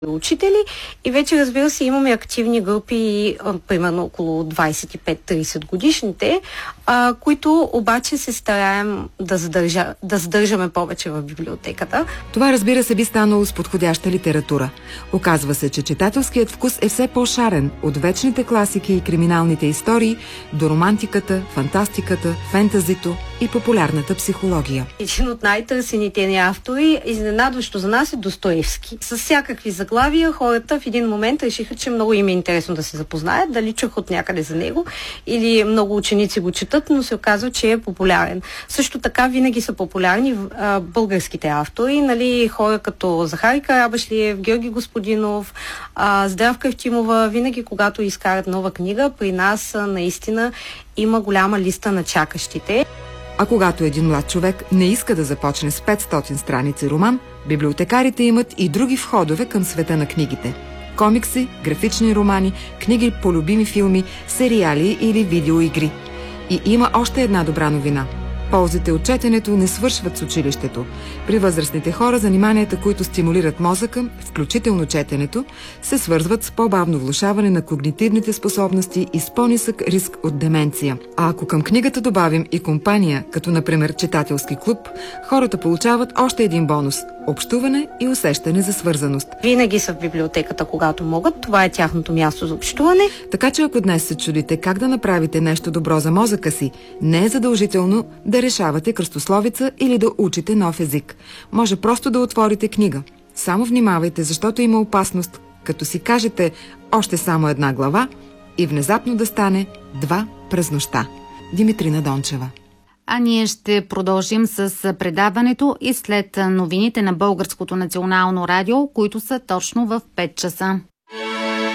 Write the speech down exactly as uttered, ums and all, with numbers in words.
учители и вече, разбира се, имаме активни групи, примерно около двайсет и пет до трийсет годишните, а, които обаче се стараем да, задържа, да задържаме повече в библиотеката. Това, разбира се, би станало с подходяща литература. Оказва се, че читателският вкус е все по-шарен от вечните класики и криминалните истории до романтиката, фантастиката, фентазито и популярната психология. Един от най-търсените ни автори, изненадващо за нас, е Достоевски. С всякакви заглавия хората в един момент решиха, че много им е интересно да се запознаят, дали чух от някъде за него или много ученици го четат, но се оказва, че е популярен. Също така винаги са популярни а, българските автори, нали, хора като Захари Карабашлиев, Георги Господинов, а, Здравка Евтимова. Винаги, когато изкарат нова книга, при нас а, наистина има голяма листа на чакащите. А когато един млад човек не иска да започне с петстотин страници роман, библиотекарите имат и други входове към света на книгите. Комикси, графични романи, книги по любими филми, сериали или видеоигри. И има още една добра новина. Ползите от четенето не свършват с училището. При възрастните хора заниманията, които стимулират мозъка, включително четенето, се свързват с по-бавно влошаване на когнитивните способности и с по-нисък риск от деменция. А ако към книгата добавим и компания, като например читателски клуб, хората получават още един бонус – общуване и усещане за свързаност. Винаги са в библиотеката, когато могат. Това е тяхното място за общуване. Така че ако днес се чудите как да направите нещо добро за мозъка си, не е задължително да решавате кръстословица или да учите нов език. Може просто да отворите книга. Само внимавайте, защото има опасност, като си кажете още само една глава и внезапно да стане два през нощта. Димитрина Дончева. А ние ще продължим с предаването и след новините на Българското национално радио, които са точно в пет часа.